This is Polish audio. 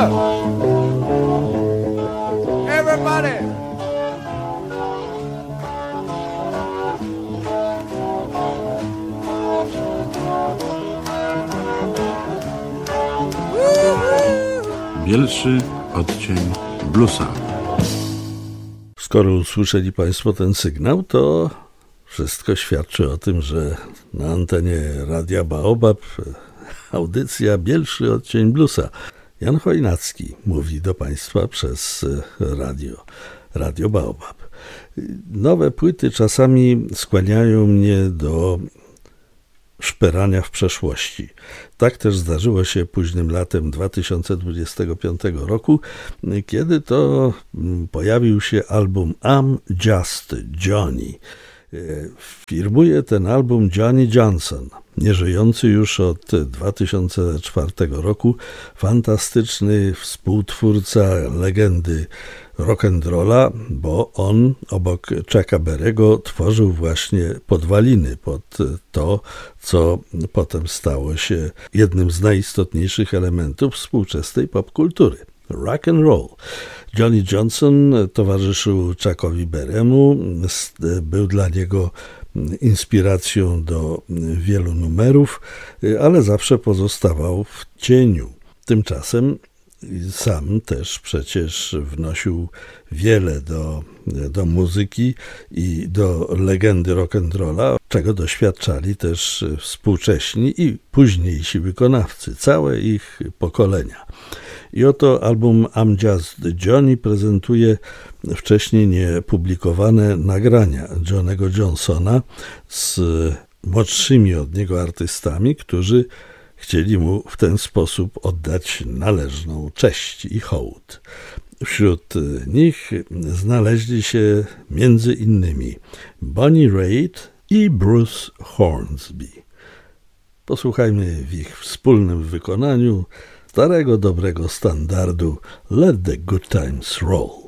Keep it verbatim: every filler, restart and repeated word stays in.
up. Everybody. Bielszy odcień bluesa. Skoro usłyszeli Państwo ten sygnał, to wszystko świadczy o tym, że na antenie Radia Baobab audycja Bielszy odcień bluesa. Jan Chojnacki mówi do Państwa przez radio, Radio Baobab. Nowe płyty czasami skłaniają mnie do szperania w przeszłości. Tak też zdarzyło się późnym latem dwa tysiące dwudziestego piątego roku, kiedy to pojawił się album I'm Just Johnny. Firmuje ten album Johnny Johnson, nieżyjący już od dwa tysiące czwartego roku, fantastyczny współtwórca legendy rock'n'rolla, bo on obok Chucka Berry'ego tworzył właśnie podwaliny pod to, co potem stało się jednym z najistotniejszych elementów współczesnej popkultury. Rock and roll. Johnny Johnson towarzyszył Chuckowi Berry'emu, był dla niego inspiracją do wielu numerów, ale zawsze pozostawał w cieniu. Tymczasem sam też przecież wnosił wiele do, do muzyki i do legendy rock'n'rolla, czego doświadczali też współcześni i późniejsi wykonawcy, całe ich pokolenia. I oto album I'm Just Johnny prezentuje wcześniej niepublikowane nagrania Johnnego Johnsona z młodszymi od niego artystami, którzy chcieli mu w ten sposób oddać należną cześć i hołd. Wśród nich znaleźli się między innymi Bonnie Raitt i Bruce Hornsby. Posłuchajmy w ich wspólnym wykonaniu starego, dobrego standardu Let the Good Times Roll.